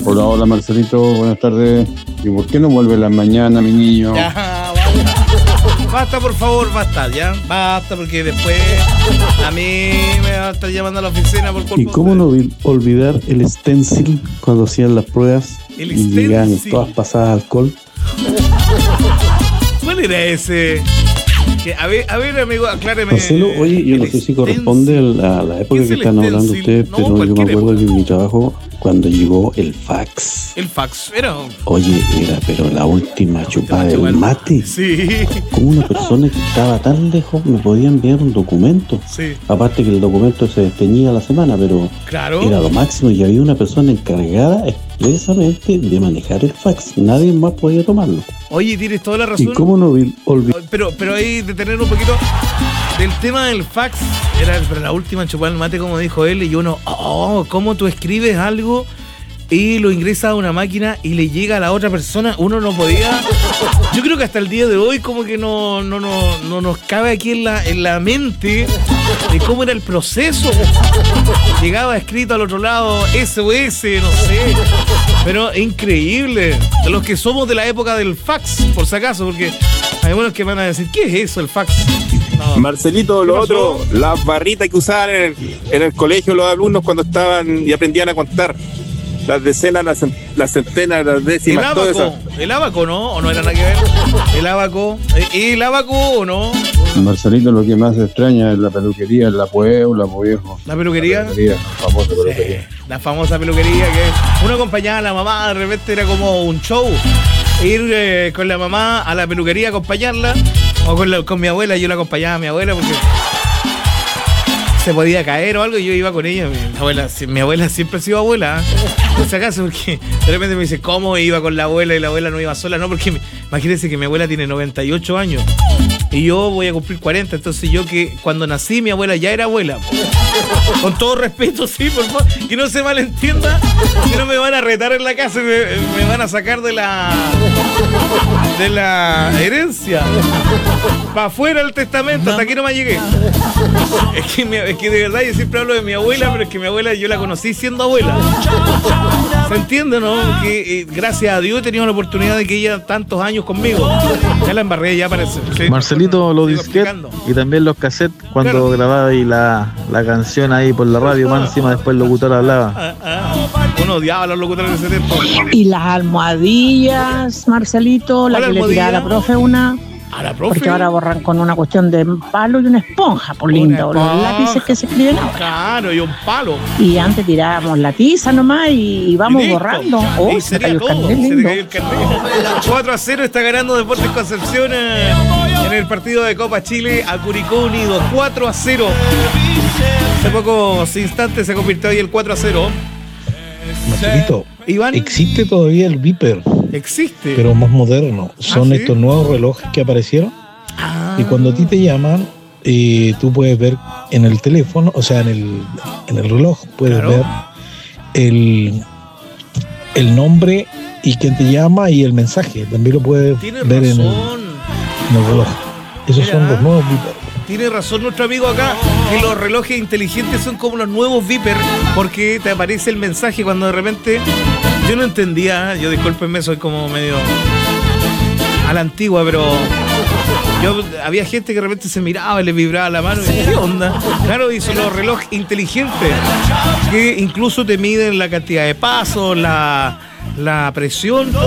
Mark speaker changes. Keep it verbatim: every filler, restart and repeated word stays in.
Speaker 1: Hola, hola Marcelito, buenas tardes. ¿Y por qué no vuelve en la mañana, mi niño?
Speaker 2: Ya, basta. Basta, por favor, basta, ya. Basta, porque después a mí me va a estar llamando a la oficina por culpa.
Speaker 3: ¿Y cómo no olvidar el stencil cuando hacían las pruebas
Speaker 2: el
Speaker 3: y llegaban todas pasadas de alcohol?
Speaker 2: ¿Cuál era ese? Que, a ver, a ver, amigo, acláreme.
Speaker 3: Marcelo, oye, yo no sé si corresponde a la, a la época que están hablando ustedes, no, pero yo me acuerdo que en mi trabajo, cuando llegó el fax.
Speaker 2: El fax, era.
Speaker 3: Oye, era, pero la última chupada del mate.
Speaker 2: Sí.
Speaker 3: Como una persona que estaba tan lejos me podía enviar un documento.
Speaker 2: Sí.
Speaker 3: Aparte que el documento se desteñía a la semana, pero
Speaker 2: claro,
Speaker 3: era lo máximo y había una persona encargada expresamente de manejar el fax. Nadie más podía tomarlo.
Speaker 2: Oye, tienes toda la razón.
Speaker 3: ¿Y cómo no olvidar?
Speaker 2: Pero, pero ahí detener un poquito del tema del fax. Era la última chupada del mate, como dijo él, y uno, oh, ¿cómo tú escribes algo y lo ingresas a una máquina y le llega a la otra persona? Uno no podía. Yo creo que hasta el día de hoy como que no, no, no, no nos cabe aquí en la, en la mente de cómo era el proceso. Llegaba escrito al otro lado S O S, no sé. Pero increíble. De los que somos de la época del fax, por si acaso, porque hay algunos que van a decir, ¿qué es eso, el fax? No.
Speaker 4: Marcelito, lo otro, las barritas que usaban en el, en el colegio los alumnos cuando estaban y aprendían a contar. Las decenas, las, las centenas, las décimas,
Speaker 2: el
Speaker 4: todo
Speaker 2: abaco,
Speaker 4: eso.
Speaker 2: El abaco, ¿no? ¿O no era nada que ver? El abaco. ¿El abaco o no?
Speaker 1: Marcelito, lo que más extraña es la peluquería, la Puebla, viejo.
Speaker 2: ¿La peluquería?
Speaker 1: La peluquería, la famosa peluquería.
Speaker 2: Sí, la famosa peluquería que uno acompañaba a la mamá, de repente era como un show. Ir eh, con la mamá a la peluquería, acompañarla, o con, la, con mi abuela, yo la acompañaba a mi abuela porque se podía caer o algo y yo iba con ella. Mi abuela, mi abuela siempre ha sido abuela, ¿eh? Por si acaso, porque de repente me dice, ¿cómo iba con la abuela y la abuela no iba sola? No, porque imagínense que mi abuela tiene noventa y ocho años y yo voy a cumplir cuarenta, entonces yo que cuando nací mi abuela ya era abuela. Con todo respeto, sí, por favor, que no se malentienda, que no me van a retar en la casa y me, me van a sacar de la de la herencia. Para afuera el testamento, hasta aquí no me llegué. Es que, mi, es que de verdad yo siempre hablo de mi abuela, pero es que mi abuela yo la conocí siendo abuela. ¿Se entiende, no? Que eh, gracias a Dios he tenido la oportunidad de que ella tantos años conmigo. Ya la embarré, ya parece. ¿Sí?
Speaker 5: Marcelito, los disquetes y también los cassettes cuando claro. grababa ahí la, la canción ahí por la radio, más encima después el locutor hablaba.
Speaker 2: Ah, ah. Uno odiaba a los locutores de ese tiempo.
Speaker 6: Y las almohadillas, Marcelito, la que le tiraba a la profe una.
Speaker 2: ¿A la profe?
Speaker 6: Porque ahora borran con una cuestión de palo y una esponja, por lindo. Los lápices que se escriben ahora.
Speaker 2: Claro, y un palo.
Speaker 6: Y antes tirábamos la tiza nomás y íbamos
Speaker 2: y
Speaker 6: borrando. Oh,
Speaker 2: y se cayó el carnet, se te cayó el carnet. cuatro a cero está ganando Deportes Concepción eh, en el partido de Copa Chile a Curicó Unido. cuatro a cero. Hace pocos instantes se convirtió ahí el cuatro a cero.
Speaker 7: Marcelito,
Speaker 2: Iván,
Speaker 7: existe todavía el Viper.
Speaker 2: Existe.
Speaker 7: Pero más moderno. Son
Speaker 2: ¿Ah, sí?
Speaker 7: estos nuevos relojes que aparecieron.
Speaker 2: Ah.
Speaker 7: Y cuando a ti te llaman, eh, tú puedes ver en el teléfono, o sea, en el, en el reloj, puedes
Speaker 2: claro.
Speaker 7: ver el, el nombre y quién te llama y el mensaje. También lo puedes
Speaker 2: Tienes
Speaker 7: ver en el,
Speaker 2: razón.
Speaker 7: en el reloj. Esos
Speaker 2: Mira,
Speaker 7: son los nuevos Viper.
Speaker 2: Tiene razón nuestro amigo acá, que los relojes inteligentes son como los nuevos Viper, porque te aparece el mensaje cuando de repente... Yo no entendía, yo discúlpenme, soy como medio a la antigua, pero yo había gente que de repente se miraba y le vibraba la mano y ¿qué onda? Claro, y son los relojes inteligentes que incluso te miden la cantidad de pasos, la, la presión.